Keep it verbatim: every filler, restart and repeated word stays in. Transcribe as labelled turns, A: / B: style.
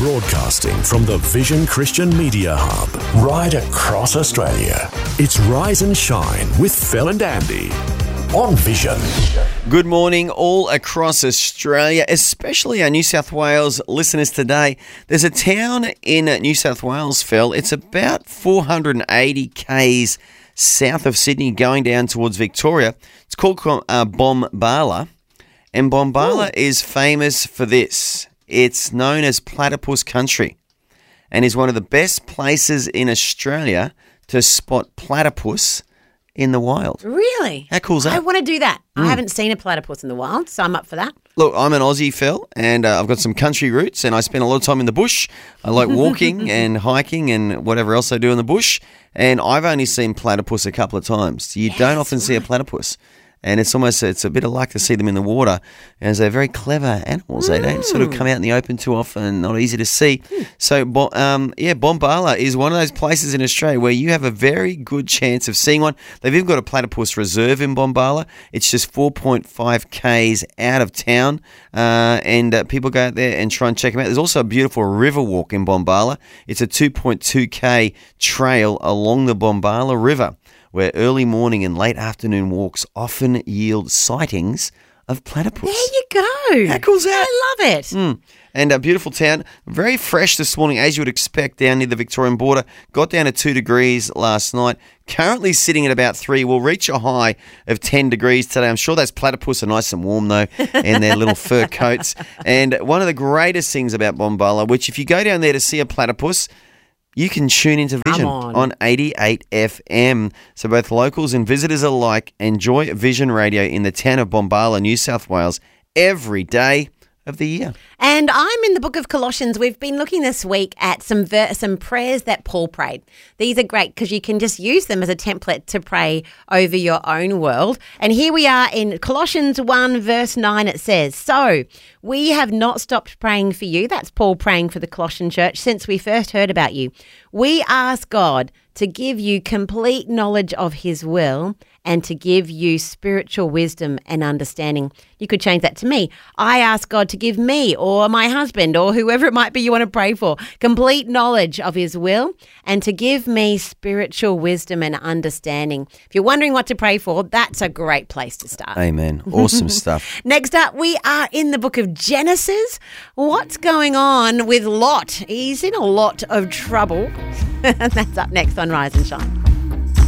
A: Broadcasting from the Vision Christian Media Hub, right across Australia. It's Rise and Shine with Phil and Andy on Vision.
B: Good morning all across Australia, especially our New South Wales listeners today. There's a town in New South Wales, Phil. It's about four hundred eighty kays south of Sydney going down towards Victoria. It's called uh, Bombala. And Bombala Ooh. is famous for this. It's known as Platypus Country and is one of the best places in Australia to spot platypus in the wild.
C: Really?
B: How cool is that?
C: I want to do that.
B: Mm.
C: I haven't seen a platypus in the wild, so I'm up for that.
B: Look, I'm an Aussie, Phil, and uh, I've got some country roots, and I spend a lot of time in the bush. I like walking and hiking and whatever else I do in the bush, and I've only seen platypus a couple of times. You
C: yes,
B: don't often
C: right. see
B: a platypus. And it's almost, it's a bit of luck to see them in the water, as they're very clever animals. Mm. They don't sort of come out in the open too often, not easy to see. Mm. So, um, yeah, Bombala is one of those places in Australia where you have a very good chance of seeing one. They've even got a platypus reserve in Bombala. It's just four point five kays out of town, uh, and uh, people go out there and try and check them out. There's also a beautiful river walk in Bombala. It's a two point two k trail along the Bombala River, where early morning and late afternoon walks often yield sightings of platypus.
C: There you go.
B: How cool is that?
C: I love it.
B: Mm. And a beautiful town. Very fresh this morning, as you would expect, down near the Victorian border. Got down to two degrees last night. Currently sitting at about three. We'll reach a high of ten degrees today. I'm sure those platypus are nice and warm, though, in their little fur coats. And one of the greatest things about Bombala, which if you go down there to see a platypus, you can tune into Vision
C: on.
B: on eighty-eight F M. So both locals and visitors alike enjoy Vision Radio in the town of Bombala, New South Wales, every day of the year.
C: And I'm in the book of Colossians. We've been looking this week at some ver- some prayers that Paul prayed. These are great because you can just use them as a template to pray over your own world. And here we are in Colossians one verse nine. It says, "So we have not stopped praying for you." That's Paul praying for the Colossian church since we first heard about you. "We ask God to give you complete knowledge of his will and to give you spiritual wisdom and understanding." You could change that to me. I ask God to give me or my husband or whoever it might be you want to pray for complete knowledge of his will and to give me spiritual wisdom and understanding. If you're wondering what to pray for, that's a great place to start.
B: Amen. Awesome stuff.
C: Next up, we are in the book of Genesis. What's going on with Lot? He's in a lot of trouble. That's up next on Rise and Shine.